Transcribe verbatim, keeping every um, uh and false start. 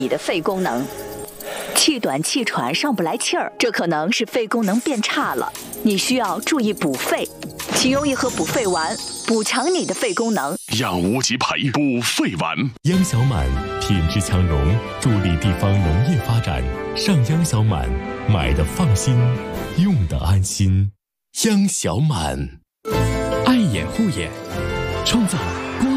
你的肺功能。气短气喘上不来气儿，这可能是肺功能变差了，你需要注意补肺，请用一盒补肺丸，补强你的肺功能。 让无极培补肺丸。 央小满品质强农，助力地方农业发展。上央小满，买的放心，用的安心。央小满， 爱眼护眼，创造公